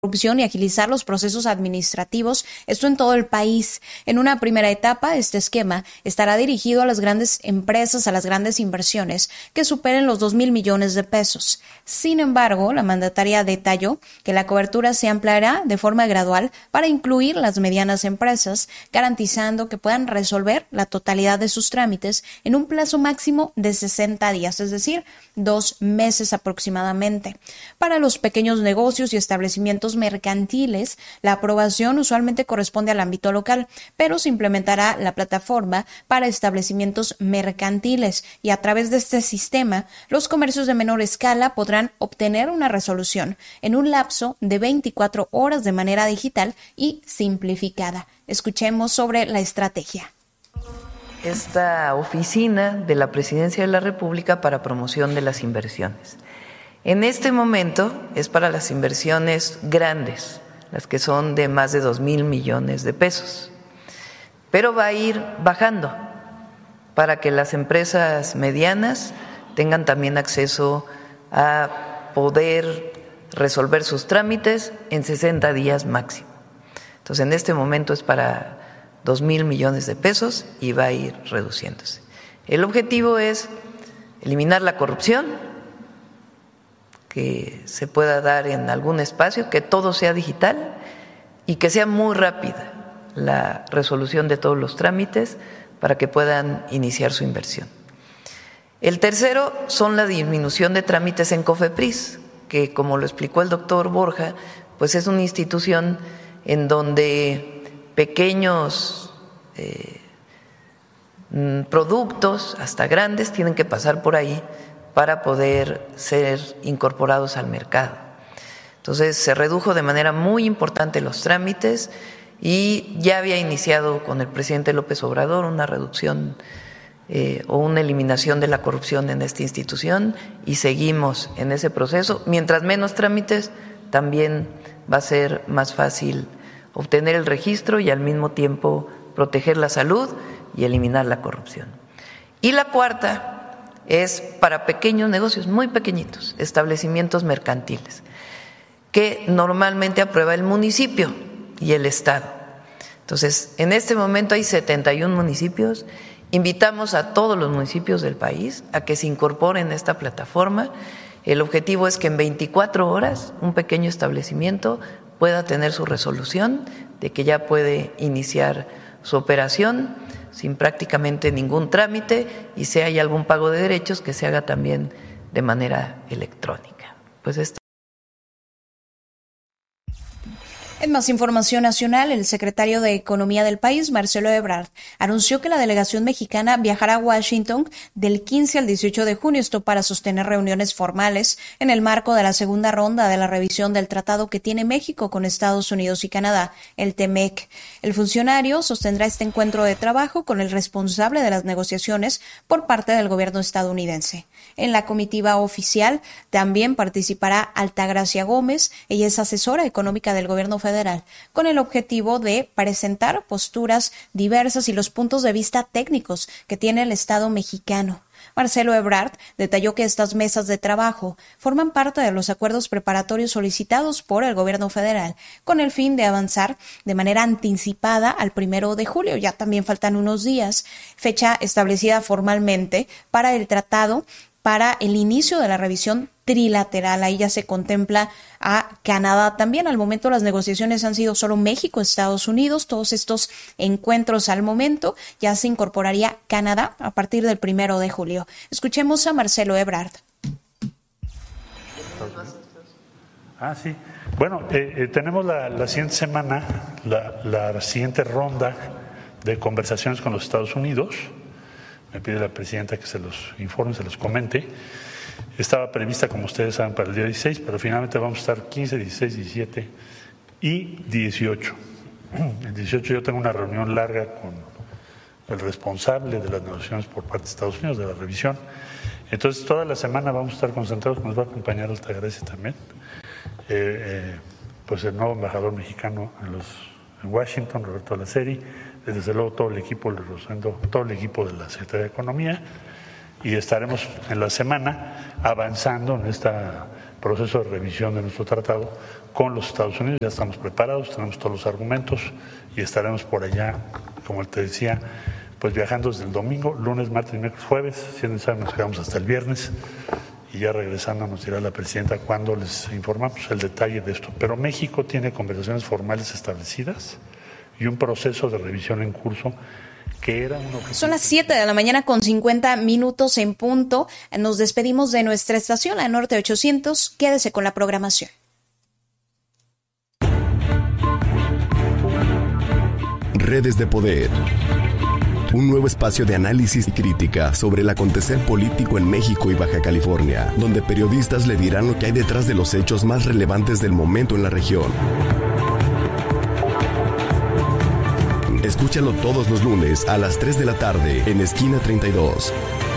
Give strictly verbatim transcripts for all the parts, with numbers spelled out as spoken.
corrupción y agilizar los procesos administrativos, esto en todo el país. En una primera etapa, este esquema estará dirigido a las grandes empresas, a las grandes inversiones que superen los dos mil millones de pesos. Sin embargo, la mandataria detalló que la cobertura se ampliará de forma gradual para incluir las medianas empresas, garantizando que puedan resolver la totalidad de sus trámites en un plazo máximo de sesenta días, es decir, dos meses aproximadamente. Para los pequeños negocios y establecimientos mercantiles, la aprobación usualmente corresponde al ámbito local, pero se implementará la plataforma para establecimientos mercantiles y a través de este sistema, los comercios de menor escala podrán obtener una resolución en un lapso de veinticuatro horas de manera digital y simplificada. Escuchemos sobre la estrategia. Esta oficina de la Presidencia de la República para promoción de las inversiones. En este momento es para las inversiones grandes, las que son de más de dos mil millones de pesos, pero va a ir bajando para que las empresas medianas tengan también acceso a poder resolver sus trámites en sesenta días máximo. Entonces, en este momento es para dos mil millones de pesos y va a ir reduciéndose. El objetivo es eliminar la corrupción, que se pueda dar en algún espacio, que todo sea digital y que sea muy rápida la resolución de todos los trámites para que puedan iniciar su inversión. El tercero son la disminución de trámites en COFEPRIS, que como lo explicó el doctor Borja, pues es una institución en donde pequeños eh, productos, hasta grandes, tienen que pasar por ahí para poder ser incorporados al mercado. Entonces, se redujo de manera muy importante los trámites y ya había iniciado con el presidente López Obrador una reducción eh, o una eliminación de la corrupción en esta institución y seguimos en ese proceso. Mientras menos trámites, también va a ser más fácil obtener el registro y al mismo tiempo proteger la salud y eliminar la corrupción. Y la cuarta es para pequeños negocios, muy pequeñitos, establecimientos mercantiles, que normalmente aprueba el municipio y el Estado. Entonces, en este momento hay setenta y un municipios. Invitamos a todos los municipios del país a que se incorporen a esta plataforma. El objetivo es que en veinticuatro horas un pequeño establecimiento pueda tener su resolución de que ya puede iniciar su operación sin prácticamente ningún trámite y si hay algún pago de derechos que se haga también de manera electrónica. Pues esto. En más información nacional, el secretario de Economía del país, Marcelo Ebrard, anunció que la delegación mexicana viajará a Washington del quince al dieciocho de junio, esto para sostener reuniones formales en el marco de la segunda ronda de la revisión del tratado que tiene México con Estados Unidos y Canadá, el TEMEC. El funcionario sostendrá este encuentro de trabajo con el responsable de las negociaciones por parte del gobierno estadounidense. En la comitiva oficial también participará Altagracia Gómez, ella es asesora económica del gobierno federal, Federal, con el objetivo de presentar posturas diversas y los puntos de vista técnicos que tiene el Estado mexicano. Marcelo Ebrard detalló que estas mesas de trabajo forman parte de los acuerdos preparatorios solicitados por el gobierno federal con el fin de avanzar de manera anticipada al primero de julio. Ya también faltan unos días, fecha establecida formalmente para el tratado para el inicio de la revisión trilateral. Ahí ya se contempla a Canadá también. Al momento las negociaciones han sido solo México, Estados Unidos. Todos estos encuentros al momento ya se incorporaría Canadá a partir del primero de julio. Escuchemos a Marcelo Ebrard. Ah, sí. Bueno, eh, eh, tenemos la, la siguiente semana la, la siguiente ronda de conversaciones con los Estados Unidos. Me pide la presidenta que se los informe, se los comente. Estaba prevista, como ustedes saben, para el día dieciséis, pero finalmente vamos a estar quince, dieciséis, diecisiete y dieciocho. El dieciocho yo tengo una reunión larga con el responsable de las negociaciones por parte de Estados Unidos, de la revisión. Entonces, toda la semana vamos a estar concentrados, nos va a acompañar Altagracia también, eh, eh, pues el nuevo embajador mexicano en, los, en Washington, Roberto Laceri, desde luego todo el equipo, todo el equipo de la Secretaría de Economía, y estaremos en la semana avanzando en esta proceso de revisión de nuestro tratado con los Estados Unidos. Ya estamos preparados, tenemos todos los argumentos y estaremos por allá, como te decía, pues viajando desde el domingo, lunes, martes, miércoles, jueves, si es necesario nos quedamos hasta el viernes y ya regresando nos dirá la presidenta cuándo les informamos el detalle de esto. Pero México tiene conversaciones formales establecidas y un proceso de revisión en curso que era uno que... Son las siete de la mañana con cincuenta minutos en punto. Nos despedimos de nuestra estación, la Norte ochocientos. Quédese con la programación. Redes de Poder. Un nuevo espacio de análisis y crítica sobre el acontecer político en México y Baja California, donde periodistas le dirán lo que hay detrás de los hechos más relevantes del momento en la región. Escúchalo todos los lunes a las tres de la tarde en Esquina treinta y dos.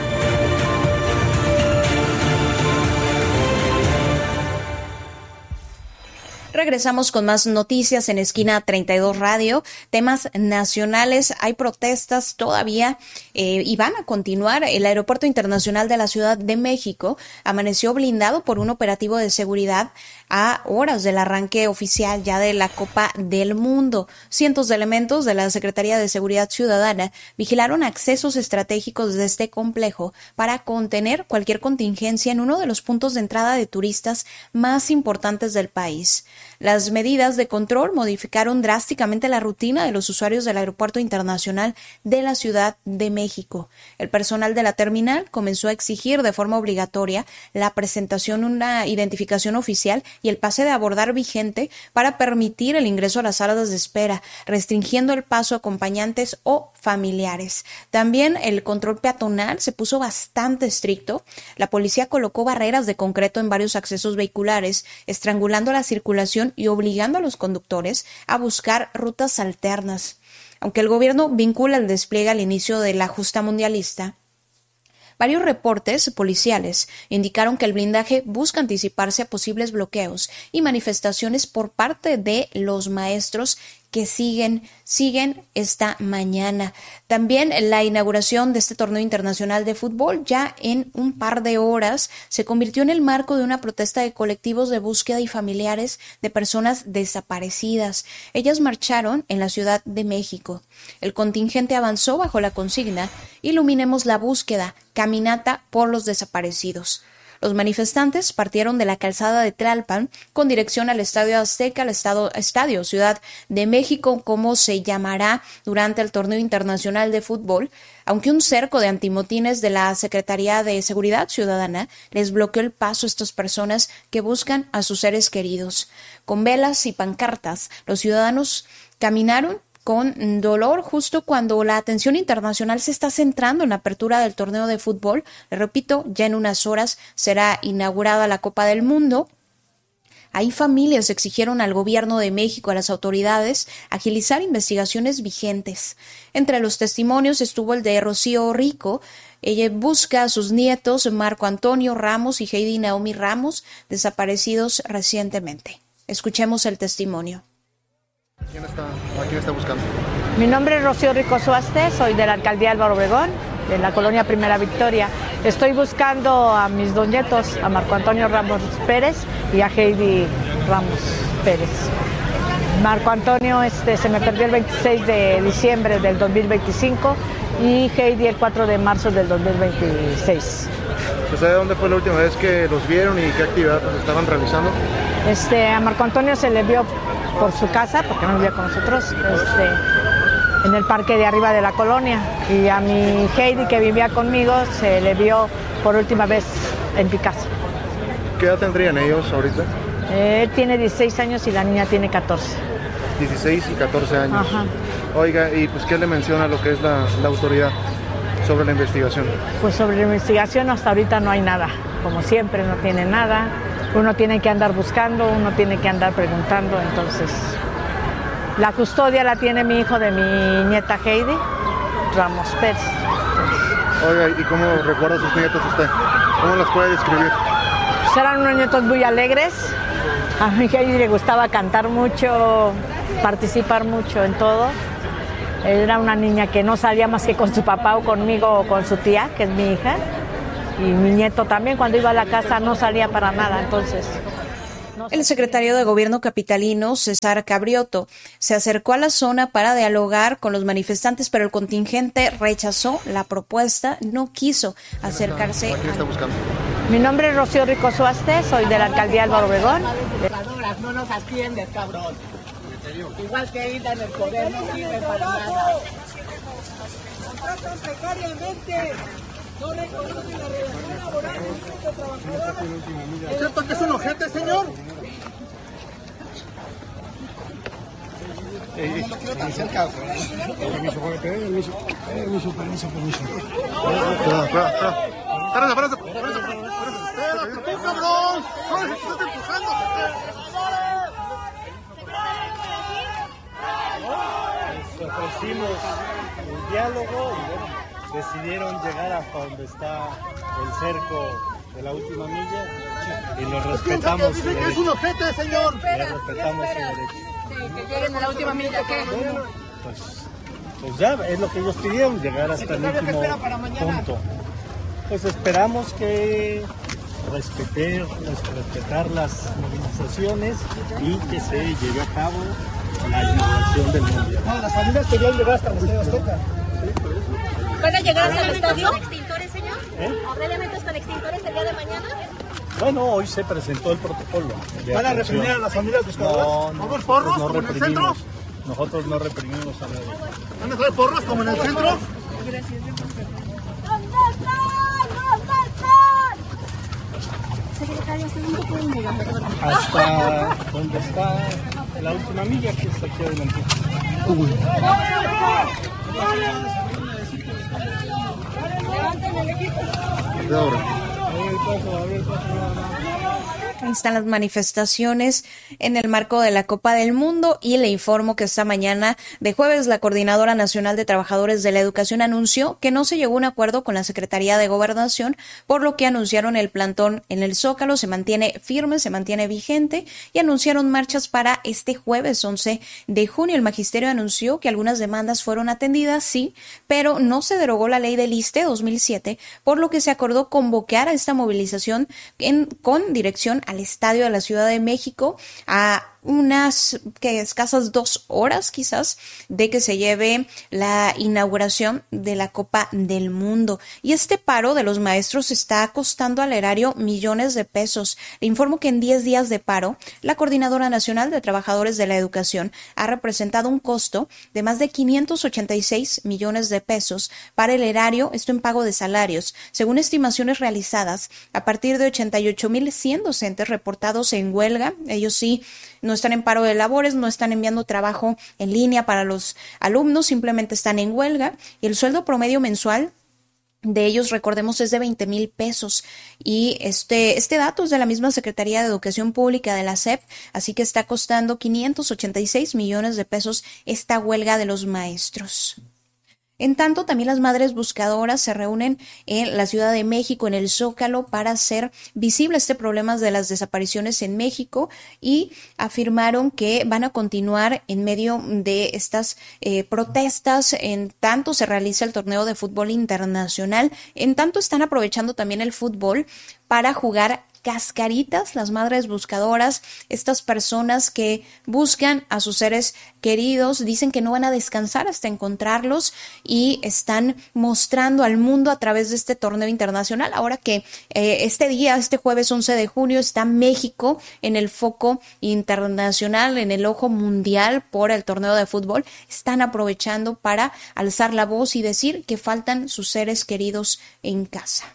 Regresamos con más noticias en Esquina treinta y dos Radio, temas nacionales. Hay protestas todavía eh, y van a continuar. El Aeropuerto Internacional de la Ciudad de México amaneció blindado por un operativo de seguridad a horas del arranque oficial ya de la Copa del Mundo. Cientos de elementos de la Secretaría de Seguridad Ciudadana vigilaron accesos estratégicos de este complejo para contener cualquier contingencia en uno de los puntos de entrada de turistas más importantes del país. Las medidas de control modificaron drásticamente la rutina de los usuarios del Aeropuerto Internacional de la Ciudad de México. El personal de la terminal comenzó a exigir de forma obligatoria la presentación de una identificación oficial y el pase de abordar vigente para permitir el ingreso a las salas de espera, restringiendo el paso a acompañantes o familiares. También el control peatonal se puso bastante estricto. La policía colocó barreras de concreto en varios accesos vehiculares, estrangulando la circulación y obligando a los conductores a buscar rutas alternas. Aunque el gobierno vincula el despliegue al inicio de la justa mundialista, varios reportes policiales indicaron que el blindaje busca anticiparse a posibles bloqueos y manifestaciones por parte de los maestros que siguen, siguen esta mañana. También la inauguración de este torneo internacional de fútbol ya en un par de horas se convirtió en el marco de una protesta de colectivos de búsqueda y familiares de personas desaparecidas. Ellas marcharon en la Ciudad de México. El contingente avanzó bajo la consigna "Iluminemos la búsqueda, caminata por los desaparecidos". Los manifestantes partieron de la calzada de Tlalpan con dirección al Estadio Azteca, al estado, Estadio Ciudad de México, como se llamará durante el torneo internacional de fútbol, aunque un cerco de antimotines de la Secretaría de Seguridad Ciudadana les bloqueó el paso a estas personas que buscan a sus seres queridos. Con velas y pancartas, los ciudadanos caminaron con dolor justo cuando la atención internacional se está centrando en la apertura del torneo de fútbol. Le repito, ya en unas horas será inaugurada la Copa del Mundo. Ahí familias exigieron al gobierno de México, a las autoridades, agilizar investigaciones vigentes. Entre los testimonios estuvo el de Rocío Rico. Ella busca a sus nietos Marco Antonio Ramos y Heidi Naomi Ramos, desaparecidos recientemente. Escuchemos el testimonio. ¿Quién está, ¿A quién está buscando? Mi nombre es Rocío Rico Suaste, soy de la alcaldía Álvaro Obregón, de la colonia Primera Victoria. Estoy buscando a mis dos nietos, a Marco Antonio Ramos Pérez y a Heidi Ramos Pérez. Marco Antonio este, se me perdió el veintiséis de diciembre del dos mil veinticinco y Heidi el cuatro de marzo del dos mil veintiséis. ¿Se sabe dónde fue la última vez que los vieron y qué actividad estaban realizando? Este, a Marco Antonio se le vio por su casa, porque no vivía con nosotros, este, en el parque de arriba de la colonia. Y a mi Heidi, que vivía conmigo, se le vio por última vez en mi casa. ¿Qué edad tendrían ellos ahorita? Él tiene dieciséis años y la niña tiene catorce. dieciséis y catorce años. Ajá. Oiga, ¿y pues qué le menciona lo que es la, la autoridad sobre la investigación? Pues sobre la investigación hasta ahorita no hay nada. Como siempre, no tiene nada. Uno tiene que andar buscando, uno tiene que andar preguntando, entonces... La custodia la tiene mi hijo de mi nieta Heidi Ramos Pérez. Oiga, ¿y cómo recuerda a sus nietos usted? ¿Cómo las puede describir? Pues eran unos nietos muy alegres. A mi Heidi le gustaba cantar mucho, participar mucho en todo. Era una niña que no salía más que con su papá o conmigo o con su tía, que es mi hija. y mi nieto también, cuando iba a la casa no salía para nada, entonces... No sé. El secretario de Gobierno capitalino, César Cabrioto, se acercó a la zona para dialogar con los manifestantes, pero el contingente rechazó la propuesta, no quiso acercarse. ¿A quién está buscando? Mi nombre es Rocío Rico Suaste, soy de la alcaldía Álvaro Obregón. No nos atiendes, cabrón. Igual que ahí en el poder, no sirve para nada. Contratan precariamente. No reconocen la relación laboral de trabajadores. ¿Es cierto que es un ojete, señor? Eh, no quiero tan cerca. Permiso, permiso, permiso, permiso, permiso. Espera, espera, espera. Espera, espera, espera. ¡Tú, cabrón! ¡No, te estás empujando! Les ofrecimos el diálogo y bueno, decidieron llegar hasta donde está el cerco de la última milla y lo respetamos. Dice que es un ojete, señor. Le respetamos su derecho. Que lleguen a la última milla, ¿qué? Bueno, pues, pues ya es lo que ellos pidieron, llegar hasta el último punto. Pues esperamos que respetar, respetar las movilizaciones y que se lleve a cabo la inauguración del mundial. No, las familias querían llegar hasta el Estadio Azteca. ¿Van a llegar hasta el estadio? ¿Con extintores, señor? ¿Eh? ¿Habrá elementos con extintores el día de mañana? Bueno, hoy se presentó el protocolo. ¿Van a reprimir a las familias buscadoras? No, no, ¿Vamos porros pues no como en el centro? reprimimos. Nosotros no reprimimos a nadie. ¿Van a traer porros como en el centro? ¿Dónde están? ¿Dónde están? Secretario, ¿hasta dónde pueden llegar? Hasta donde está la última milla, que está aquí adelante. Levanten el equipo. De ahora. Abre el paso, abre el paso nada más. Ahí están las manifestaciones en el marco de la Copa del Mundo y le informo que esta mañana de jueves la Coordinadora Nacional de Trabajadores de la Educación anunció que no se llegó a un acuerdo con la Secretaría de Gobernación, por lo que anunciaron el plantón en el Zócalo, se mantiene firme, se mantiene vigente y anunciaron marchas para este jueves once de junio. El magisterio anunció que algunas demandas fueron atendidas, sí, pero no se derogó la ley del I S S S T E dos mil siete, por lo que se acordó convocar a esta movilización en, con dirección al Estadio de la Ciudad de México a unas que escasas dos horas quizás de que se lleve la inauguración de la Copa del Mundo. Y este paro de los maestros está costando al erario millones de pesos. Le informo que en diez días de paro, la Coordinadora Nacional de Trabajadores de la Educación ha representado un costo de más de quinientos ochenta y seis millones de pesos para el erario, esto en pago de salarios. Según estimaciones realizadas, a partir de ochenta y ocho mil cien docentes reportados en huelga, ellos sí no están en paro de labores, no están enviando trabajo en línea para los alumnos, simplemente están en huelga y el sueldo promedio mensual de ellos, recordemos, es de veinte mil pesos y este, este dato es de la misma Secretaría de Educación Pública de la S E P, así que está costando quinientos ochenta y seis millones de pesos esta huelga de los maestros. En tanto, también las madres buscadoras se reúnen en la Ciudad de México, en el Zócalo, para hacer visible este problema de las desapariciones en México y afirmaron que van a continuar en medio de estas eh, protestas, en tanto se realiza el torneo de fútbol internacional, en tanto están aprovechando también el fútbol para jugar cascaritas, las madres buscadoras, estas personas que buscan a sus seres queridos, dicen que no van a descansar hasta encontrarlos y están mostrando al mundo a través de este torneo internacional. Ahora que eh, este día, este jueves once de junio, está México en el foco internacional, en el ojo mundial por el torneo de fútbol, están aprovechando para alzar la voz y decir que faltan sus seres queridos en casa.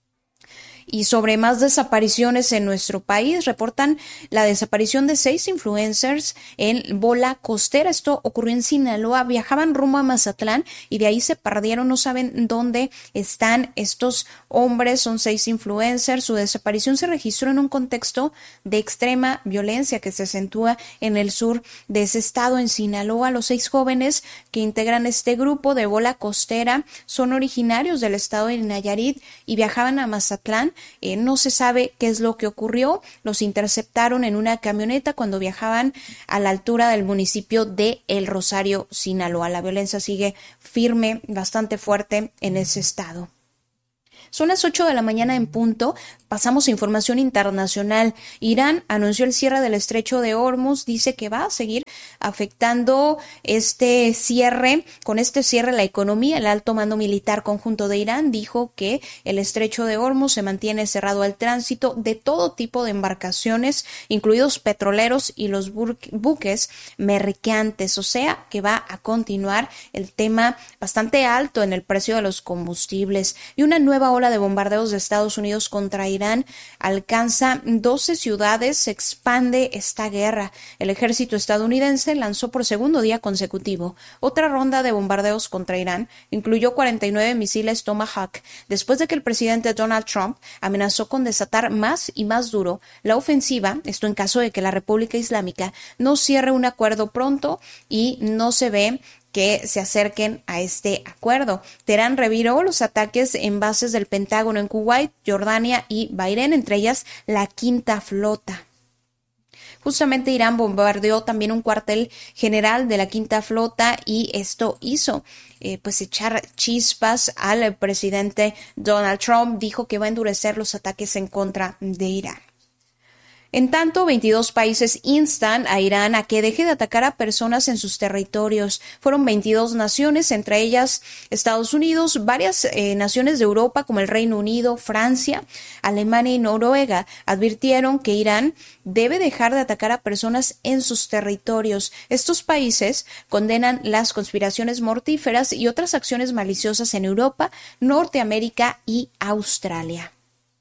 Y sobre más desapariciones en nuestro país, reportan la desaparición de seis influencers en Bola Costera. Esto ocurrió en Sinaloa. Viajaban rumbo a Mazatlán y de ahí se perdieron. No saben dónde están estos hombres. Son seis influencers. Su desaparición se registró en un contexto de extrema violencia que se acentúa en el sur de ese estado, en Sinaloa. Los seis jóvenes que integran este grupo de Bola Costera son originarios del estado de Nayarit y viajaban a Mazatlán. Eh, no se sabe qué es lo que ocurrió. Los interceptaron en una camioneta cuando viajaban a la altura del municipio de El Rosario, Sinaloa. La violencia sigue firme, bastante fuerte en ese estado. Son las ocho de la mañana en punto. Pasamos a información internacional. Irán anunció el cierre del estrecho de Hormuz. Dice que va a seguir afectando este cierre, con este cierre la economía. El alto mando militar conjunto de Irán dijo que el estrecho de Hormuz se mantiene cerrado al tránsito de todo tipo de embarcaciones, incluidos petroleros y los buques mercantes. O sea, que va a continuar el tema bastante alto en el precio de los combustibles. Y una nueva ola de bombardeos de Estados Unidos contra Irán alcanza doce ciudades, se expande esta guerra. El ejército estadounidense lanzó por segundo día consecutivo otra ronda de bombardeos contra Irán, incluyó cuarenta y nueve misiles Tomahawk, después de que el presidente Donald Trump amenazó con desatar más y más duro la ofensiva, esto en caso de que la República Islámica no cierre un acuerdo pronto y no se ve que se acerquen a este acuerdo. Teherán reviró los ataques en bases del Pentágono en Kuwait, Jordania y Bahrein, entre ellas la Quinta Flota. Justamente Irán bombardeó también un cuartel general de la Quinta Flota y esto hizo eh, pues echar chispas al presidente Donald Trump. Dijo que va a endurecer los ataques en contra de Irán. En tanto, veintidós países instan a Irán a que deje de atacar a personas en sus territorios. Fueron veintidós naciones, entre ellas Estados Unidos, varias eh, naciones de Europa como el Reino Unido, Francia, Alemania y Noruega advirtieron que Irán debe dejar de atacar a personas en sus territorios. Estos países condenan las conspiraciones mortíferas y otras acciones maliciosas en Europa, Norteamérica y Australia.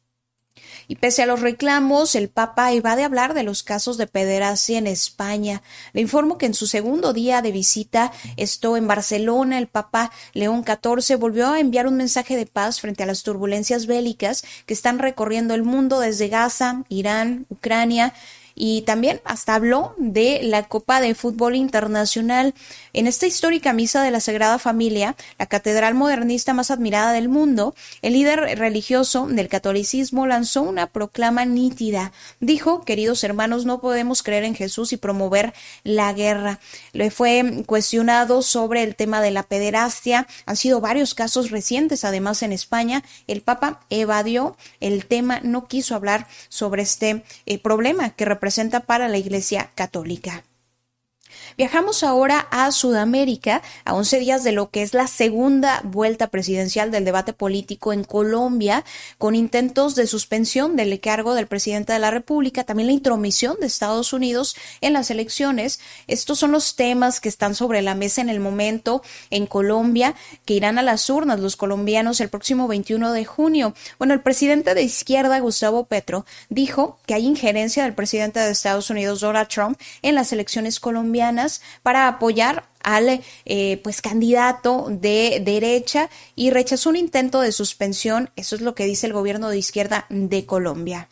Y pese a los reclamos, el Papa evade hablar de los casos de pederastia en España. Le informo que en su segundo día de visita, esto en Barcelona, el Papa León catorce volvió a enviar un mensaje de paz frente a las turbulencias bélicas que están recorriendo el mundo desde Gaza, Irán, Ucrania. Y también hasta habló de la Copa de Fútbol Internacional. En esta histórica misa de la Sagrada Familia, la catedral modernista más admirada del mundo, el líder religioso del catolicismo lanzó una proclama nítida. Dijo: queridos hermanos, no podemos creer en Jesús y promover la guerra. Le fue cuestionado sobre el tema de la pederastia. Han sido varios casos recientes, además en España. El Papa evadió el tema, no quiso hablar sobre este eh, problema que representa presenta para la Iglesia Católica. Viajamos ahora a Sudamérica, a once días de lo que es la segunda vuelta presidencial del debate político en Colombia, con intentos de suspensión del cargo del presidente de la República, también la intromisión de Estados Unidos en las elecciones. Estos son los temas que están sobre la mesa en el momento en Colombia, que irán a las urnas los colombianos el próximo veintiuno de junio. Bueno, el presidente de izquierda, Gustavo Petro, dijo que hay injerencia del presidente de Estados Unidos, Donald Trump, en las elecciones colombianas para apoyar al eh, pues candidato de derecha y rechazó un intento de suspensión. Eso es lo que dice el gobierno de izquierda de Colombia.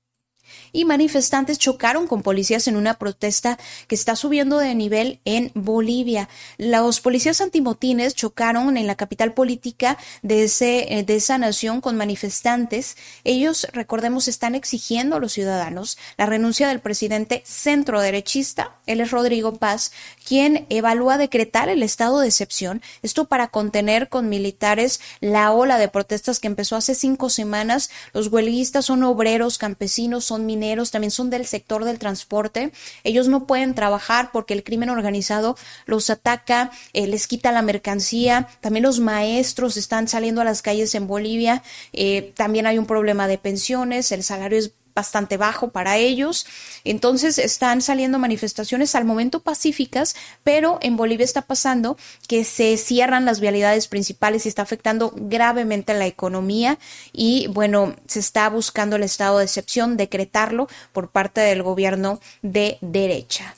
Y manifestantes chocaron con policías en una protesta que está subiendo de nivel en Bolivia. Los policías antimotines chocaron en la capital política de, ese, de esa nación con manifestantes. Ellos, recordemos, están exigiendo a los ciudadanos la renuncia del presidente centroderechista. Él es Rodrigo Paz, quien evalúa decretar el estado de excepción. Esto para contener con militares la ola de protestas que empezó hace cinco semanas. Los huelguistas son obreros, campesinos, son mineros, también son del sector del transporte. Ellos no pueden trabajar porque el crimen organizado los ataca, eh, les quita la mercancía. También los maestros están saliendo a las calles en Bolivia. Eh, también hay un problema de pensiones, el salario es bastante bajo para ellos. Entonces están saliendo manifestaciones al momento pacíficas, pero en Bolivia está pasando que se cierran las vialidades principales y está afectando gravemente la economía y bueno, se está buscando el estado de excepción, decretarlo por parte del gobierno de derecha.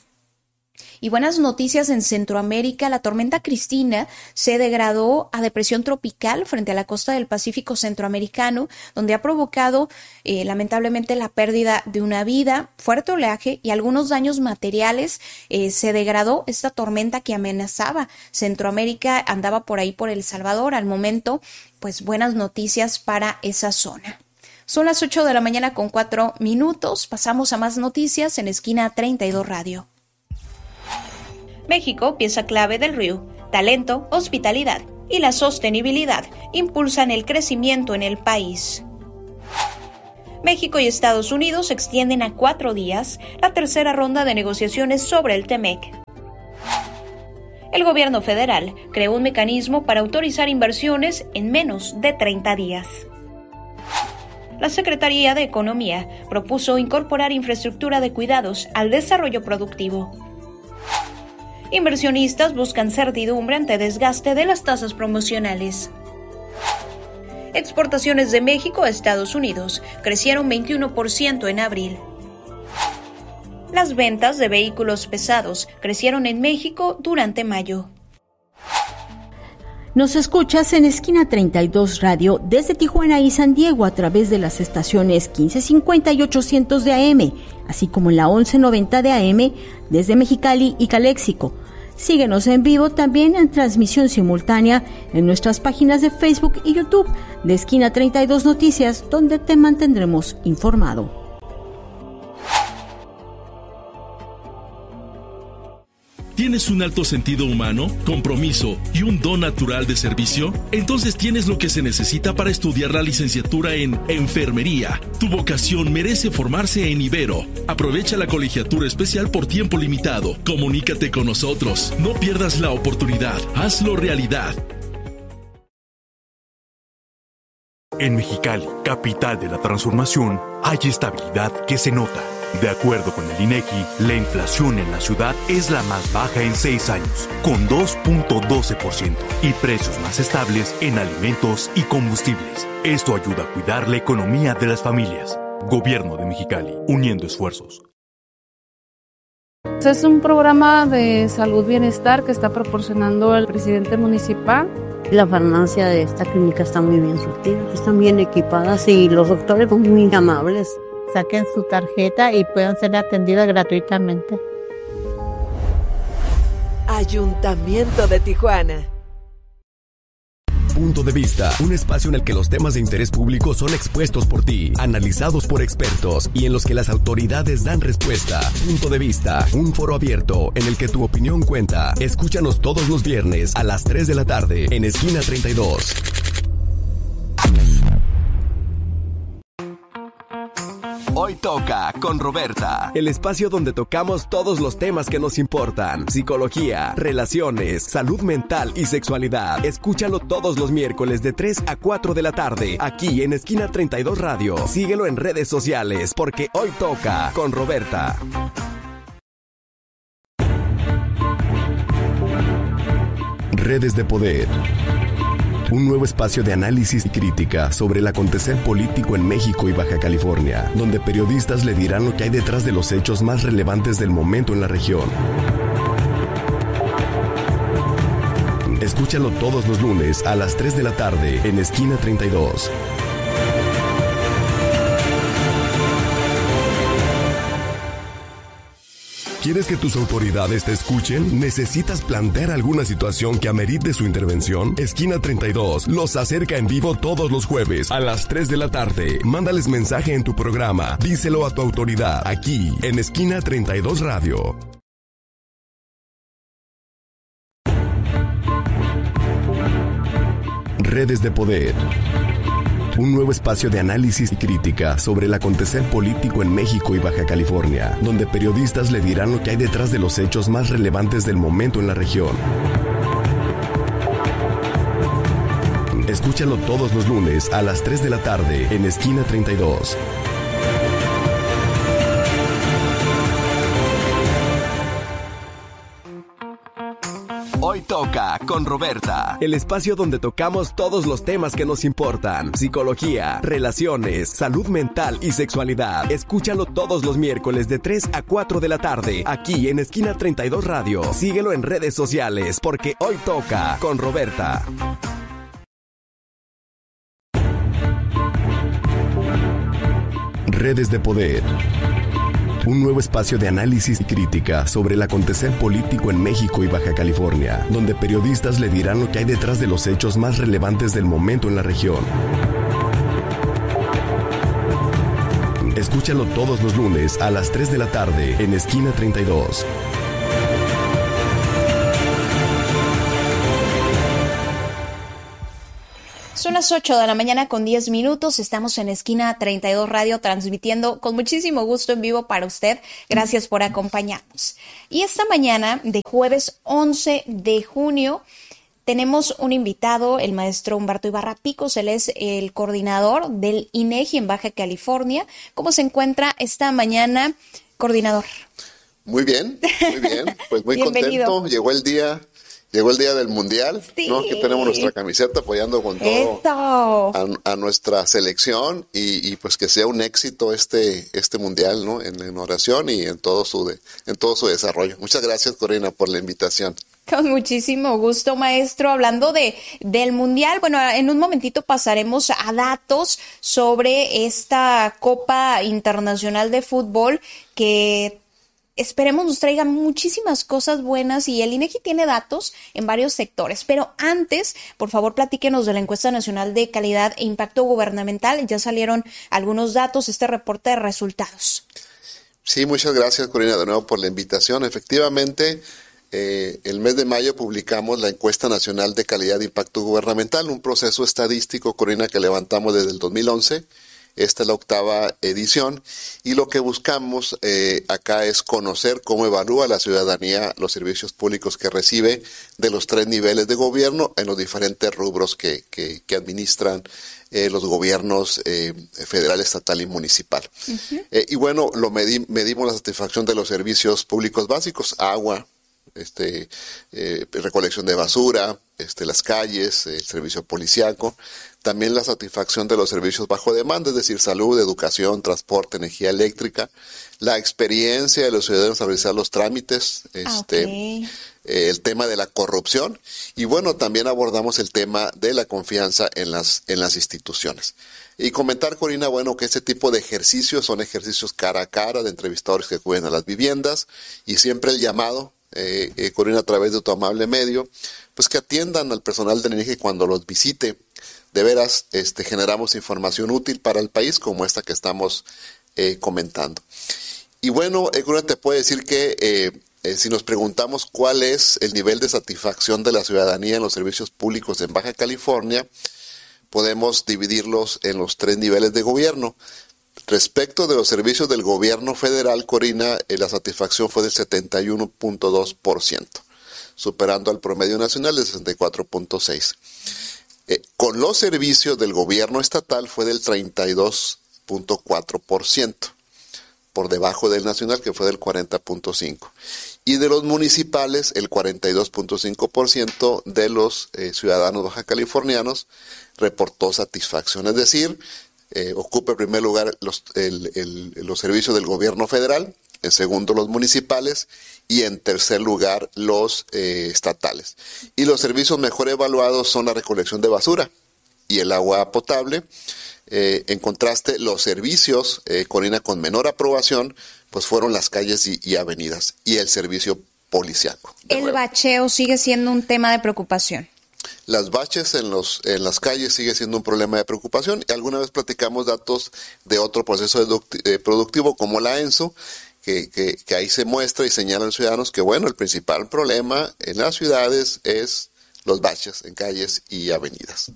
Y buenas noticias en Centroamérica. La tormenta Cristina se degradó a depresión tropical frente a la costa del Pacífico centroamericano, donde ha provocado eh, lamentablemente la pérdida de una vida, fuerte oleaje y algunos daños materiales. Eh, se degradó esta tormenta que amenazaba Centroamérica, andaba por ahí por El Salvador. Al momento, pues buenas noticias para esa zona. Son las ocho de la mañana con cuatro minutos. Pasamos a más noticias en Esquina treinta y dos Radio. México, pieza clave del R I U, talento, hospitalidad. y la sostenibilidad impulsan el crecimiento en el país. México y Estados Unidos extienden a cuatro días la tercera ronda de negociaciones sobre el TEMEC. El gobierno federal creó un mecanismo para autorizar inversiones en menos de treinta días. La Secretaría de Economía propuso incorporar infraestructura de cuidados al desarrollo productivo. Inversionistas buscan certidumbre ante desgaste de las tasas promocionales. Exportaciones de México a Estados Unidos crecieron veintiuno por ciento en abril. Las ventas de vehículos pesados crecieron en México durante mayo. Nos escuchas en Esquina treinta y dos Radio desde Tijuana y San Diego a través de las estaciones quince cincuenta y ochocientos de A M, así como en la once noventa de A M desde Mexicali y Caléxico. Síguenos en vivo también en transmisión simultánea en nuestras páginas de Facebook y YouTube de Esquina treinta y dos Noticias, donde te mantendremos informado. ¿Tienes un alto sentido humano, compromiso y un don natural de servicio? Entonces tienes lo que se necesita para estudiar la licenciatura en Enfermería. Tu vocación merece formarse en Ibero. Aprovecha la colegiatura especial por tiempo limitado. Comunícate con nosotros. No pierdas la oportunidad. Hazlo realidad. En Mexicali, capital de la transformación, hay estabilidad que se nota. De acuerdo con el INEGI, la inflación en la ciudad es la más baja en seis años, con dos punto doce por ciento, y precios más estables en alimentos y combustibles. Esto ayuda a cuidar la economía de las familias. Gobierno de Mexicali, uniendo esfuerzos. Es un programa de salud bienestar que está proporcionando el presidente municipal. La farmacia de esta clínica está muy bien surtida, están bien equipadas y los doctores son muy amables. Saquen su tarjeta y puedan ser atendidas gratuitamente. Ayuntamiento de Tijuana. Punto de Vista, un espacio en el que los temas de interés público son expuestos por ti, analizados por expertos y en los que las autoridades dan respuesta. Punto de Vista, un foro abierto en el que tu opinión cuenta. Escúchanos todos los viernes a las tres de la tarde en Esquina treinta y dos. Hoy toca con Roberta, el espacio donde tocamos todos los temas que nos importan: psicología, relaciones, salud mental y sexualidad. Escúchalo todos los miércoles de tres a cuatro de la tarde, aquí en Esquina treinta y dos Radio. Síguelo en redes sociales, porque hoy toca con Roberta. Redes de Poder. Un nuevo espacio de análisis y crítica sobre el acontecer político en México y Baja California, donde periodistas le dirán lo que hay detrás de los hechos más relevantes del momento en la región. Escúchalo todos los lunes a las tres de la tarde en Esquina treinta y dos. ¿Quieres que tus autoridades te escuchen? ¿Necesitas plantear alguna situación que amerite su intervención? Esquina treinta y dos los acerca en vivo todos los jueves a las tres de la tarde. Mándales mensaje en tu programa. Díselo a tu autoridad aquí en Esquina treinta y dos Radio. Redes de Poder. Un nuevo espacio de análisis y crítica sobre el acontecer político en México y Baja California, donde periodistas le dirán lo que hay detrás de los hechos más relevantes del momento en la región. Escúchalo todos los lunes a las tres de la tarde en Esquina treinta y dos. Hoy toca con Roberta, el espacio donde tocamos todos los temas que nos importan: psicología, relaciones, salud mental y sexualidad. Escúchalo todos los miércoles de tres a cuatro de la tarde, aquí en Esquina treinta y dos Radio. Síguelo en redes sociales, porque hoy toca con Roberta. Redes de Poder. Un nuevo espacio de análisis y crítica sobre el acontecer político en México y Baja California, donde periodistas le dirán lo que hay detrás de los hechos más relevantes del momento en la región. Escúchalo todos los lunes a las tres de la tarde en Esquina treinta y dos. Son las ocho de la mañana con diez minutos. Estamos en Esquina treinta y dos Radio, transmitiendo con muchísimo gusto en vivo para usted. Gracias por acompañarnos. Y esta mañana de jueves once de junio tenemos un invitado, el maestro Humberto Ibarra Picos. Él es el coordinador del INEGI en Baja California. ¿Cómo se encuentra esta mañana, coordinador? Muy bien, muy bien. Pues muy contento. Llegó el día... Llegó el día del Mundial, sí. ¿no? Que tenemos nuestra camiseta apoyando con todo a, a nuestra selección y, y pues que sea un éxito este este Mundial, ¿no? En, en oración y en todo su de, en todo su desarrollo. Muchas gracias, Corina, por la invitación. Con muchísimo gusto, maestro. Hablando de del Mundial, bueno, en un momentito pasaremos a datos sobre esta Copa Internacional de Fútbol que esperemos nos traiga muchísimas cosas buenas y el INEGI tiene datos en varios sectores. Pero antes, por favor, platíquenos de la Encuesta Nacional de Calidad e Impacto Gubernamental. Ya salieron algunos datos, este reporte de resultados. Sí, muchas gracias, Corina, de nuevo por la invitación. Efectivamente, eh, el mes de mayo publicamos la Encuesta Nacional de Calidad e Impacto Gubernamental, un proceso estadístico, Corina, que levantamos desde el dos mil once. Esta es la octava edición y lo que buscamos eh, acá es conocer cómo evalúa la ciudadanía los servicios públicos que recibe de los tres niveles de gobierno en los diferentes rubros que, que, que administran eh, los gobiernos eh, federal, estatal y municipal. Uh-huh. Eh, y bueno, lo medi- medimos la satisfacción de los servicios públicos básicos, agua, este, eh, recolección de basura, este, las calles, el servicio policiaco. También la satisfacción de los servicios bajo demanda, es decir, salud, educación, transporte, energía eléctrica, la experiencia de los ciudadanos al realizar los trámites, este, okay. eh, el tema de la corrupción y bueno, también abordamos el tema de la confianza en las, en las instituciones. Y comentar, Corina, bueno, que este tipo de ejercicios son ejercicios cara a cara de entrevistadores que acuden a las viviendas y siempre el llamado, eh, eh, Corina, a través de tu amable medio, pues que atiendan al personal del INEGI cuando los visite. De veras, este, generamos información útil para el país como esta que estamos eh, comentando. Y bueno, eh, te puedo decir que eh, eh, si nos preguntamos cuál es el nivel de satisfacción de la ciudadanía en los servicios públicos en Baja California, podemos dividirlos en los tres niveles de gobierno. Respecto de los servicios del gobierno federal, Corina, eh, la satisfacción fue del setenta y uno punto dos por ciento, superando al promedio nacional de sesenta y cuatro punto seis por ciento. Eh, con los servicios del gobierno estatal fue del treinta y dos punto cuatro por ciento, por debajo del nacional que fue del cuarenta punto cinco por ciento. Y de los municipales, el cuarenta y dos punto cinco por ciento de los eh, ciudadanos bajacalifornianos reportó satisfacción. Es decir, eh, ocupa en primer lugar los, el, el, los servicios del gobierno federal, en segundo los municipales y en tercer lugar los eh, estatales. Y los servicios mejor evaluados son la recolección de basura y el agua potable. Eh, en contraste, los servicios, eh, Corina, con menor aprobación, pues fueron las calles y, y avenidas y el servicio policiaco. El nuevo. Bacheo sigue siendo un tema de preocupación. Las baches en los en las calles sigue siendo un problema de preocupación. Y alguna vez platicamos datos de otro proceso deducti- eh, productivo como la ENSO, Que, que, que ahí se muestra y señalan los ciudadanos que, bueno, el principal problema en las ciudades es los baches en calles y avenidas.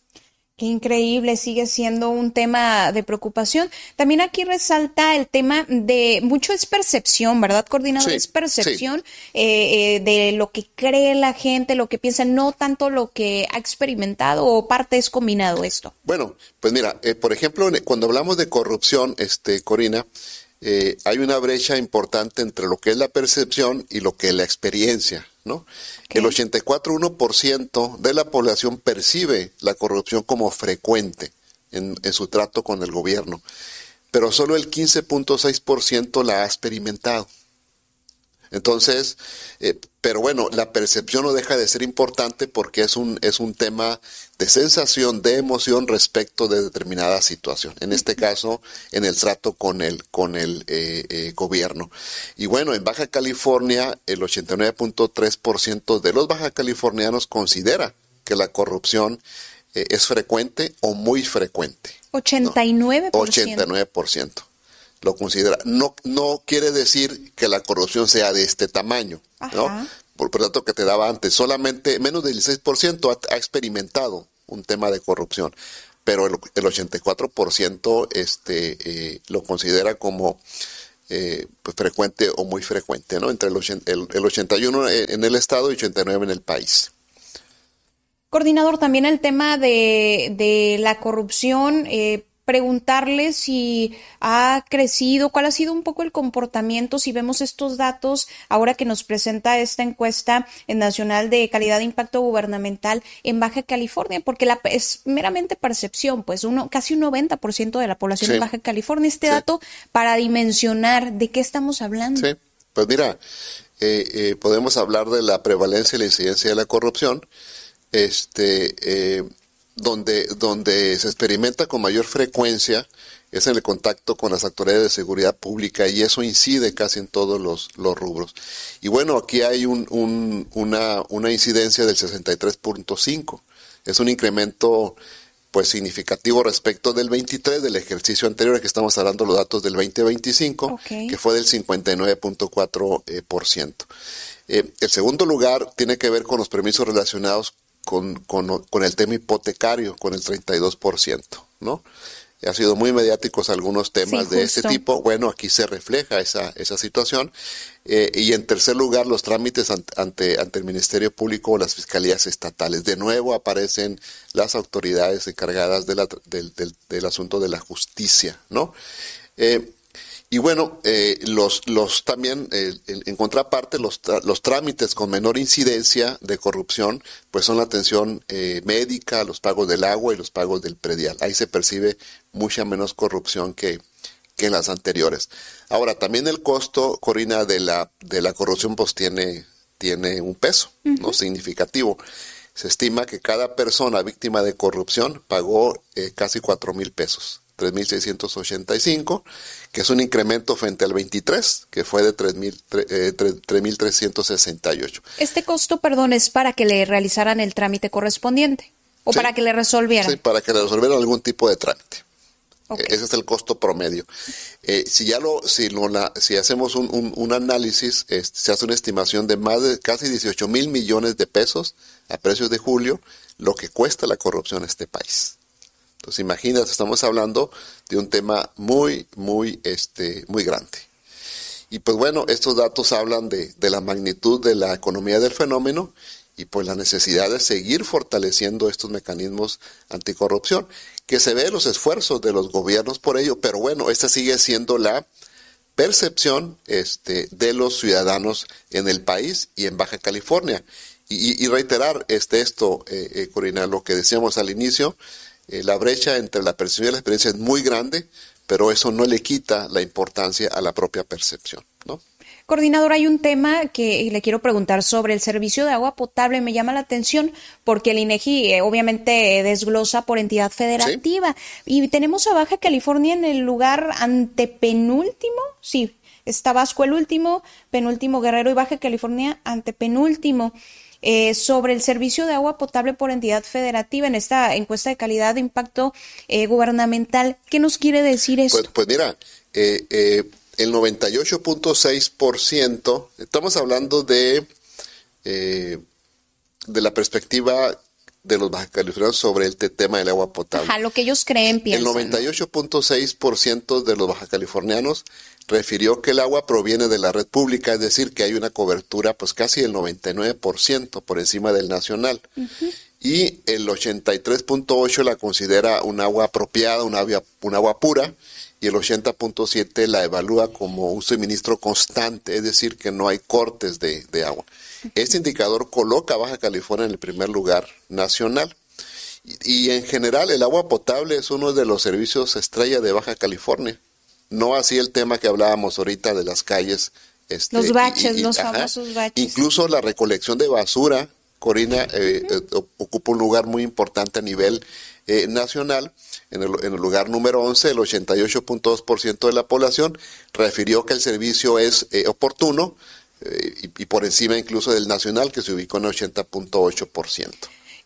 Qué increíble, sigue siendo un tema de preocupación. También aquí resalta el tema de, mucho es percepción, ¿verdad, coordinador? Sí, es percepción sí. eh, eh, de lo que cree la gente, lo que piensa, no tanto lo que ha experimentado, o parte es combinado esto. Bueno, pues mira, eh, por ejemplo, cuando hablamos de corrupción, este, Corina, Eh, hay una brecha importante entre lo que es la percepción y lo que es la experiencia, ¿no? Okay. El ochenta y cuatro punto uno por ciento de la población percibe la corrupción como frecuente en, en su trato con el gobierno, pero solo el quince punto seis por ciento la ha experimentado. Entonces, eh, pero bueno, la percepción no deja de ser importante porque es un es un tema de sensación, de emoción respecto de determinada situación. En este caso, en el trato con el con el eh, eh, gobierno. Y bueno, en Baja California, el ochenta y nueve punto tres por ciento de los bajacalifornianos considera que la corrupción eh, es frecuente o muy frecuente. ochenta y nueve por ciento. ¿no? ochenta y nueve por ciento. Lo considera. No, no quiere decir que la corrupción sea de este tamaño, ¿no? Por, por lo tanto que te daba antes, solamente menos del dieciséis por ciento ha, ha experimentado un tema de corrupción, pero el, el ochenta y cuatro por ciento este, eh, lo considera como eh, pues frecuente o muy frecuente, ¿no? Entre el, el, el ochenta y uno en el estado y ochenta y nueve en el país. Coordinador, también el tema de, de la corrupción, eh, preguntarle si ha crecido, cuál ha sido un poco el comportamiento, si vemos estos datos ahora que nos presenta esta encuesta nacional de calidad de impacto gubernamental en Baja California, porque la, es meramente percepción, pues uno casi un noventa por ciento de la población sí. en Baja California. Este sí. dato para dimensionar de qué estamos hablando. Sí, pues mira, eh, eh, podemos hablar de la prevalencia y la incidencia de la corrupción, este... Eh, Donde, donde se experimenta con mayor frecuencia es en el contacto con las autoridades de seguridad pública, y eso incide casi en todos los, los rubros. Y bueno, aquí hay un, un, una, una incidencia del sesenta y tres punto cinco. Es un incremento pues significativo respecto del veintitrés, del ejercicio anterior, que estamos hablando de los datos del veinte veinticinco, okay. que fue del cincuenta y nueve punto cuatro por ciento. Eh, el segundo lugar tiene que ver con los permisos relacionados Con, con, con el tema hipotecario, con el treinta y dos por ciento, ¿no? Ha sido muy mediáticos algunos temas sí, de este tipo. Bueno, aquí se refleja esa, esa situación. Eh, y en tercer lugar, los trámites ante, ante el Ministerio Público o las fiscalías estatales. De nuevo aparecen las autoridades encargadas de la, del, del, del asunto de la justicia, ¿no? Eh, Y bueno, eh, los, los también, eh, en, en contraparte, los, los trámites con menor incidencia de corrupción, pues son la atención eh, médica, los pagos del agua y los pagos del predial. Ahí se percibe mucha menos corrupción que, que en las anteriores. Ahora, también el costo, Corina, de la, de la corrupción, pues tiene, tiene un peso, uh-huh. ¿no? Significativo. Se estima que cada persona víctima de corrupción pagó eh, casi cuatro mil pesos. tres mil seiscientos ochenta y cinco, que es un incremento frente al veintitrés, que fue de tres mil trescientos sesenta y ocho. Este costo, perdón, es para que le realizaran el trámite correspondiente o sí, para que le resolvieran. Sí, para que le resolvieran algún tipo de trámite. Okay. Ese es el costo promedio. Eh, si ya lo, si lo, la, si hacemos un, un, un análisis, eh, se hace una estimación de más de casi dieciocho mil millones de pesos a precios de julio, lo que cuesta la corrupción a este país. Entonces, imagínate, estamos hablando de un tema muy, muy, este, muy grande. Y pues bueno, estos datos hablan de, de la magnitud de la economía del fenómeno y pues la necesidad de seguir fortaleciendo estos mecanismos anticorrupción, que se ve los esfuerzos de los gobiernos por ello, pero bueno, esta sigue siendo la percepción este, de los ciudadanos en el país y en Baja California. Y, y reiterar este, esto, eh, eh, Corina, lo que decíamos al inicio. Eh, la brecha entre la percepción y la experiencia es muy grande, pero eso no le quita la importancia a la propia percepción, ¿no? Coordinador, hay un tema que le quiero preguntar sobre el servicio de agua potable. Me llama la atención porque el INEGI eh, obviamente desglosa por entidad federativa. ¿Sí? Y tenemos a Baja California en el lugar antepenúltimo. Sí, está Tabasco el último, penúltimo Guerrero y Baja California antepenúltimo. Eh, sobre el servicio de agua potable por entidad federativa en esta encuesta de calidad de impacto eh, gubernamental. ¿Qué nos quiere decir esto? Pues, pues mira, eh, eh, el noventa y ocho punto seis por ciento, estamos hablando de, eh, de la perspectiva de los bajacalifornianos sobre el tema del agua potable. Ajá, lo que ellos creen, piensan. El noventa y ocho punto seis por ciento de los bajacalifornianos refirió que el agua proviene de la red pública, es decir, que hay una cobertura pues casi del noventa y nueve por ciento por encima del nacional. Uh-huh. Y el ochenta y tres punto ocho por ciento la considera un agua apropiada, un agua, un agua pura, y el ochenta punto siete por ciento la evalúa como un suministro constante, es decir, que no hay cortes de, de agua. Uh-huh. Este indicador coloca a Baja California en el primer lugar nacional. Y, y en general el agua potable es uno de los servicios estrella de Baja California. No así el tema que hablábamos ahorita de las calles. Este, los baches, y, y, los ajá, famosos baches. Incluso la recolección de basura, Corina, eh, uh-huh. eh, ocupa un lugar muy importante a nivel eh, nacional. En el, en el lugar número once, el ochenta y ocho punto dos por ciento de la población refirió que el servicio es eh, oportuno eh, y, y por encima incluso del nacional, que se ubicó en ochenta punto ocho por ciento.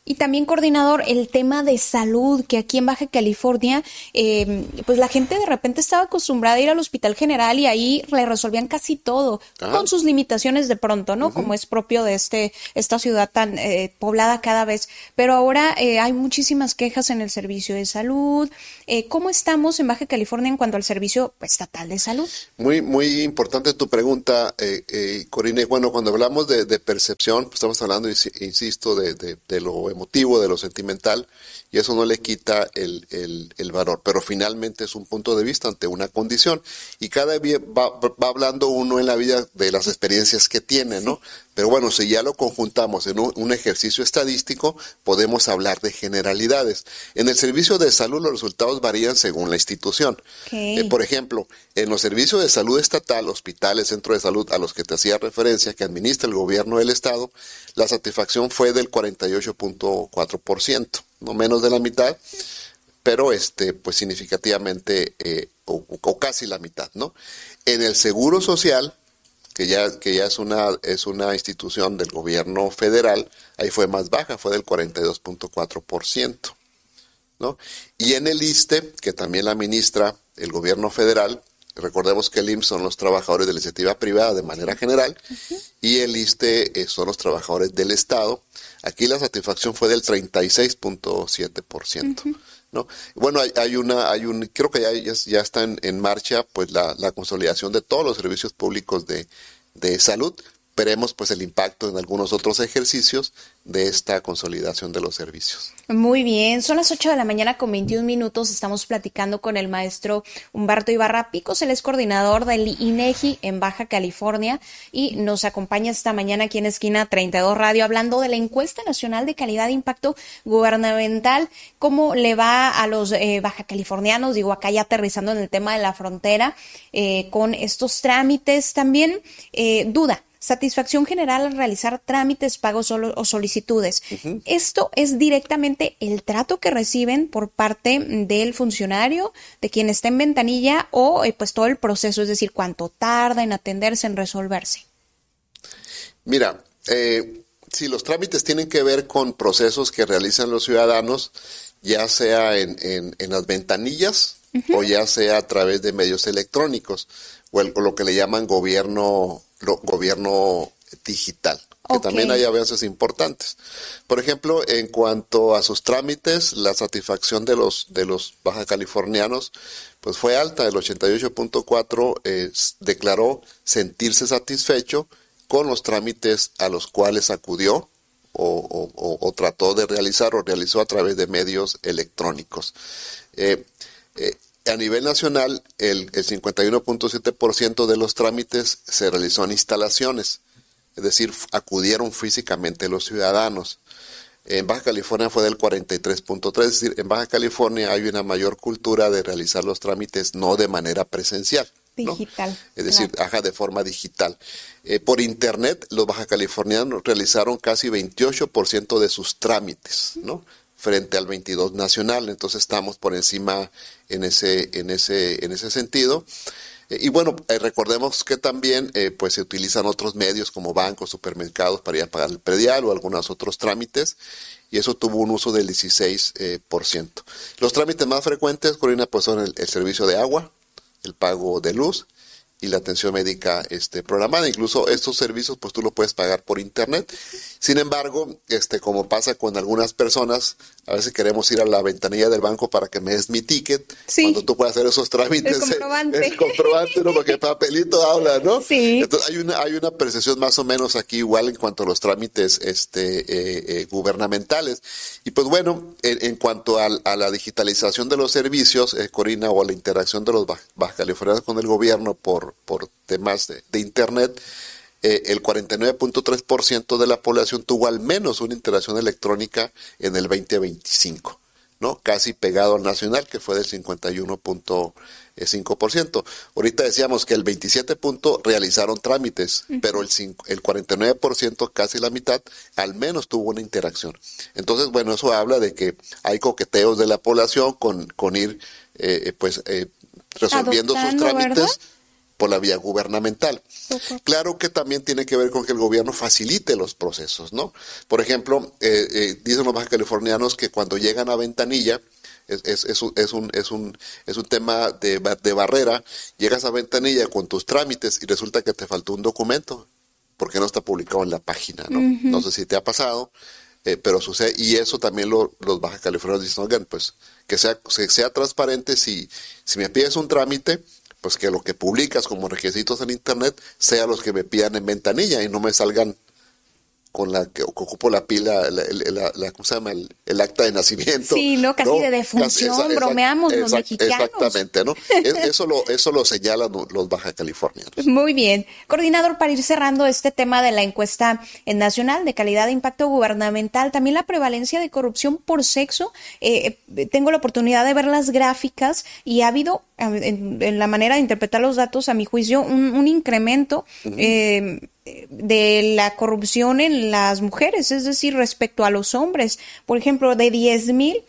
Y también, coordinador, el tema de salud, que aquí en Baja California, eh, pues la gente de repente estaba acostumbrada a ir al Hospital General y ahí le resolvían casi todo, Ajá. con sus limitaciones de pronto, ¿no? Uh-huh. Como es propio de este esta ciudad tan eh, poblada cada vez. Pero ahora eh, hay muchísimas quejas en el servicio de salud. Eh, ¿Cómo estamos en Baja California en cuanto al servicio pues, estatal de salud? Muy, muy importante tu pregunta, eh, eh, Corina. Bueno, cuando hablamos de, de percepción, pues estamos hablando, insisto, de, de, de lo emotivo, de lo sentimental, y eso no le quita el, el, el valor, pero finalmente es un punto de vista ante una condición, y cada día va, va hablando uno en la vida de las experiencias que tiene, ¿no? Pero bueno, si ya lo conjuntamos en un, un ejercicio estadístico, podemos hablar de generalidades. En el servicio de salud los resultados varían según la institución. Okay. Eh, por ejemplo, en los servicios de salud estatal, hospitales, centros de salud a los que te hacía referencia, que administra el gobierno del estado, la satisfacción fue del cuarenta y ocho punto cuatro por ciento, no menos de la mitad, pero este, pues significativamente, eh, o, o casi la mitad, ¿no? En el Seguro Social, que ya, que ya es una, es una institución del gobierno federal, ahí fue más baja, fue del cuarenta y dos punto cuatro por ciento, ¿no? Y en el ISSSTE, que también la administra el gobierno federal, recordemos que el I M S S son los trabajadores de la iniciativa privada de manera general, uh-huh. y el ISSSTE eh, son los trabajadores del Estado. Aquí la satisfacción fue del treinta y seis punto siete por ciento. Uh-huh. ¿No? Bueno, hay, hay una, hay un, creo que ya, ya, ya está en, en marcha pues la, la consolidación de todos los servicios públicos de, de salud. Veremos pues el impacto en algunos otros ejercicios de esta consolidación de los servicios. Muy bien, son las ocho de la mañana con veintiún minutos, estamos platicando con el maestro Humberto Ibarra Picos, él es coordinador del INEGI en Baja California y nos acompaña esta mañana aquí en Esquina treinta y dos Radio hablando de la encuesta nacional de calidad de impacto gubernamental, cómo le va a los eh, baja californianos, digo acá ya aterrizando en el tema de la frontera, eh, con estos trámites también, eh, duda. Satisfacción general al realizar trámites, pagos o solicitudes. Uh-huh. Esto es directamente el trato que reciben por parte del funcionario, de quien está en ventanilla, o eh, pues todo el proceso, es decir, cuánto tarda en atenderse, en resolverse. Mira, eh, si los trámites tienen que ver con procesos que realizan los ciudadanos, ya sea en, en, en las ventanillas, uh-huh. o ya sea a través de medios electrónicos, o, el, o lo que le llaman gobierno Lo, gobierno digital, que okay. también hay avances importantes. Por ejemplo, en cuanto a sus trámites, la satisfacción de los de los baja californianos pues fue alta, el ochenta y ocho punto cuatro eh, declaró sentirse satisfecho con los trámites a los cuales acudió o, o, o, o trató de realizar o realizó a través de medios electrónicos. Eh, eh, A nivel nacional, el, el cincuenta y uno punto siete por ciento de los trámites se realizó en instalaciones, es decir, acudieron físicamente los ciudadanos. En Baja California fue del cuarenta y tres punto tres por ciento, es decir, en Baja California hay una mayor cultura de realizar los trámites no de manera presencial, ¿no? Digital. Es decir, claro. ajá, de forma digital. Eh, por internet, los baja californianos realizaron casi veintiocho por ciento de sus trámites, ¿no? Frente al veintidós nacional, entonces estamos por encima en ese en ese en ese sentido. Eh, y bueno, eh, recordemos que también eh, pues se utilizan otros medios como bancos, supermercados para ir a pagar el predial o algunos otros trámites, y eso tuvo un uso del dieciséis por ciento. Los trámites más frecuentes, Corina, pues son el, el servicio de agua, el pago de luz y la atención médica este, programada. Incluso estos servicios pues tú lo puedes pagar por internet. Sin embargo, este, como pasa con algunas personas, a veces queremos ir a la ventanilla del banco para que me des mi ticket, sí. cuando tú puedes hacer esos trámites. El comprobante. El comprobante, ¿no? Porque el papelito habla, ¿no? Sí. Entonces hay una, hay una percepción más o menos aquí igual en cuanto a los trámites este, eh, eh, gubernamentales. Y pues bueno, en, en cuanto a, a la digitalización de los servicios, eh, Corina, o a la interacción de los baja californianos con el gobierno por, por temas de, de internet, Eh, el cuarenta y nueve punto tres por ciento de la población tuvo al menos una interacción electrónica en el veinte veinticinco, ¿no? Casi pegado al nacional, que fue del cincuenta y uno punto cinco por ciento. Ahorita decíamos que el veintisiete punto ciento realizaron trámites, uh-huh. pero el, cinco, el cuarenta y nueve por ciento, casi la mitad, al menos tuvo una interacción. Entonces, bueno, eso habla de que hay coqueteos de la población con, con ir, eh, pues, eh, resolviendo Adoptando, sus trámites. ¿verdad? por la vía gubernamental. Okay. Claro que también tiene que ver con que el gobierno facilite los procesos, ¿no? Por ejemplo, eh, eh, dicen los baja californianos que cuando llegan a Ventanilla, es, es, es, un, es, un, es, un, es un tema de, de barrera, llegas a Ventanilla con tus trámites y resulta que te faltó un documento, porque no está publicado en la página, ¿no? Uh-huh. No sé si te ha pasado, eh, pero sucede, y eso también lo, los baja californianos dicen, oigan, pues, que sea, que sea transparente, si, si me pides un trámite, pues que lo que publicas como requisitos en internet sea los que me pidan en Ventanilla y no me salgan con la que ocupo la pila, la, la, la, ¿cómo se llama? El, el acta de nacimiento. Sí, no, casi ¿no? de defunción, casi, esa, bromeamos esa, los esa, mexicanos. Exactamente, ¿no? eso, lo, eso lo señalan los baja californianos. Muy bien. Coordinador, para ir cerrando este tema de la encuesta nacional de calidad de impacto gubernamental, también la prevalencia de corrupción por sexo, eh, tengo la oportunidad de ver las gráficas y ha habido, en, en la manera de interpretar los datos, a mi juicio, un, un incremento uh-huh. eh, de la corrupción en las mujeres, es decir, respecto a los hombres. Por ejemplo, de diez mil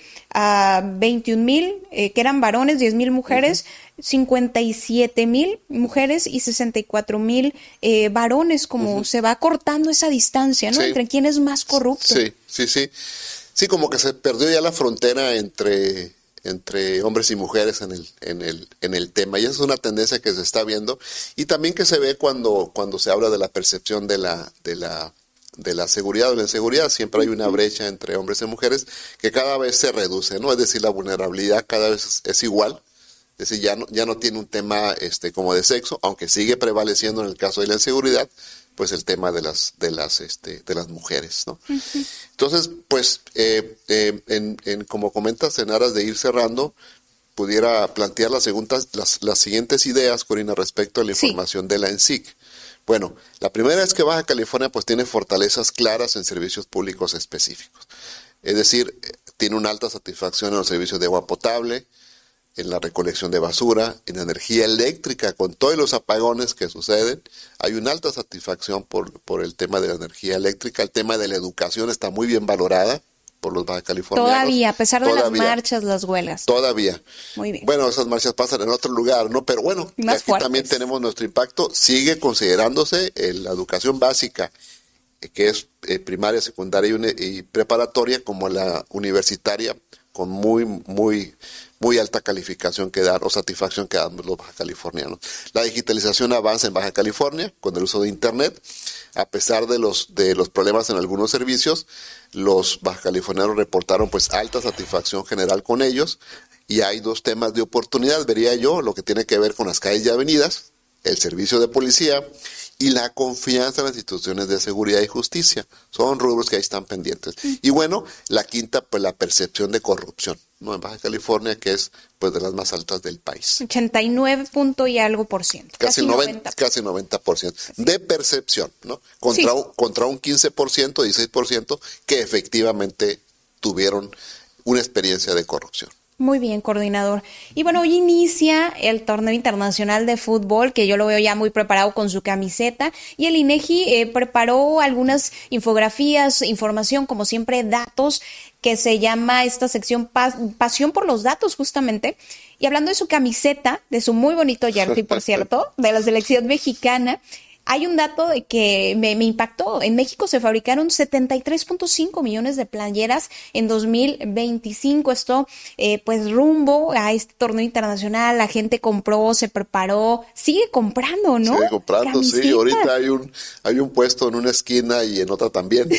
a veintiún mil, eh, que eran varones, diez mil mujeres, uh-huh. cincuenta y siete mil mujeres y sesenta y cuatro mil eh, varones, como uh-huh. se va cortando esa distancia, ¿no? Sí. Entre quién es más corrupto. Sí, sí, sí. Sí, como que se perdió ya la frontera entre... entre hombres y mujeres en el en el en el tema, y esa es una tendencia que se está viendo y también que se ve cuando cuando se habla de la percepción de la de la de la seguridad o la inseguridad. Siempre hay una brecha entre hombres y mujeres que cada vez se reduce, ¿no? Es decir, la vulnerabilidad cada vez es, es igual, es decir, ya no ya no tiene un tema este como de sexo, aunque sigue prevaleciendo en el caso de la inseguridad, pues el tema de las de las este de las mujeres, ¿no? Uh-huh. Entonces, pues eh, eh, en, en como comentas, en aras de ir cerrando, pudiera plantear las segundas las, las siguientes ideas, Corina, respecto a la información sí. de la ENSIC. Bueno, la primera es que Baja California pues tiene fortalezas claras en servicios públicos específicos. Es decir, tiene una alta satisfacción en los servicios de agua potable, en la recolección de basura, en energía eléctrica, con todos los apagones que suceden. Hay una alta satisfacción por, por el tema de la energía eléctrica. El tema de la educación está muy bien valorada por los baja californianos. Todavía, a pesar de Todavía. las marchas, las huelgas. Todavía. Muy bien. Bueno, esas marchas pasan en otro lugar, ¿no? Pero bueno, aquí fuertes. También tenemos nuestro impacto. Sigue considerándose eh, la educación básica, eh, que es eh, primaria, secundaria y, y preparatoria, como la universitaria, con muy, muy... muy alta calificación que dan o satisfacción que dan los baja californianos. La digitalización avanza en Baja California con el uso de Internet. A pesar de los de los problemas en algunos servicios, los baja californianos reportaron pues alta satisfacción general con ellos, y hay dos temas de oportunidad, vería yo, lo que tiene que ver con las calles y avenidas, el servicio de policía y la confianza en las instituciones de seguridad y justicia. Son rubros que ahí están pendientes. Y bueno, la quinta, pues la percepción de corrupción, ¿no? En Baja California, que es pues de las más altas del país. ochenta y nueve punto y algo por ciento. Casi, casi noventa, casi noventa por ciento de percepción, ¿no? Contra, sí. un, contra un quince por ciento, dieciséis por ciento que efectivamente tuvieron una experiencia de corrupción. Muy bien, coordinador. Y bueno, hoy inicia el torneo internacional de fútbol, que yo lo veo ya muy preparado con su camiseta, y el INEGI eh, preparó algunas infografías, información, como siempre, datos, que se llama esta sección pas- Pasión por los Datos, justamente. Y hablando de su camiseta, de su muy bonito jersey, por cierto, de la selección mexicana, hay un dato de que me, me impactó. En México se fabricaron setenta y tres punto cinco millones de playeras en dos mil veinticinco. Esto, eh, pues, rumbo a este torneo internacional. La gente compró, se preparó, sigue comprando, ¿no? Sigue comprando, Camisetas. Sí. Ahorita hay un, hay un puesto en una esquina y en otra también.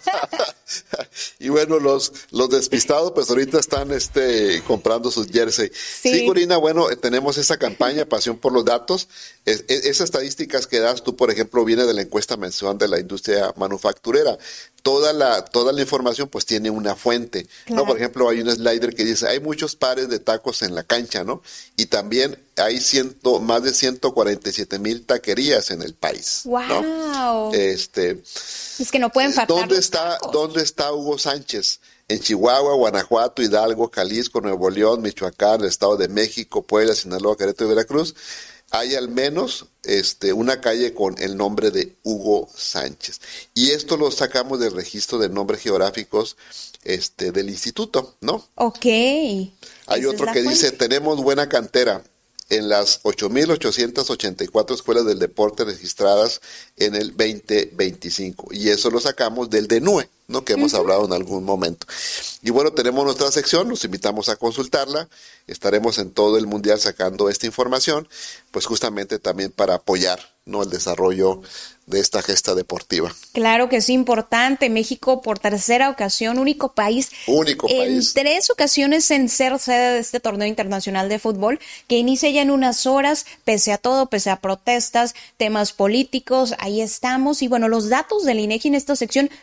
Y bueno, los, los despistados, pues ahorita están este, comprando sus jerseys. Sí, sí, Corina, bueno, tenemos esa campaña, Pasión por los Datos. Es, es, esas estadísticas que das tú, por ejemplo, viene de la encuesta mensual de la industria manufacturera. Toda la, toda la información pues tiene una fuente, claro. ¿no? Por ejemplo, hay un slider que dice, hay muchos pares de tacos en la cancha, ¿no? Y también hay ciento, más de ciento cuarenta y siete mil taquerías en el país. ¡Wow! ¿no? Este, es que no pueden faltar ¿dónde está, ¿Dónde está Hugo Sánchez? En Chihuahua, Guanajuato, Hidalgo, Jalisco, Nuevo León, Michoacán, el Estado de México, Puebla, Sinaloa, Querétaro y Veracruz. Hay al menos este, una calle con el nombre de Hugo Sánchez. Y esto lo sacamos del registro de nombres geográficos este, del instituto, ¿no? Ok. Hay otro que dice, tenemos buena cantera. en las ocho mil ochocientas ochenta y cuatro escuelas del deporte registradas en el veinte veinticinco. Y eso lo sacamos del D N U E, ¿no? Que hemos uh-huh. hablado en algún momento. Y bueno, tenemos nuestra sección, los invitamos a consultarla. Estaremos en todo el mundial sacando esta información, pues justamente también para apoyar, ¿no?, el desarrollo de esta gesta deportiva. Claro que es importante. México, por tercera ocasión, único país, único en país. tres ocasiones en ser sede de este torneo internacional de fútbol, que inicia ya en unas horas, pese a todo, pese a protestas, temas políticos, ahí estamos. Y bueno, los datos del INEGI en esta sección